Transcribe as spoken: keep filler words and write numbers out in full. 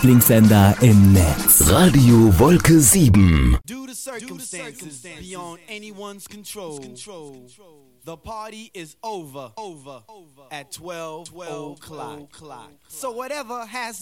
Lieblingssender im Netz. Radio Wolke sieben. Due to circumstances beyond anyone's control, the party is over, over at twelve o'clock. So whatever has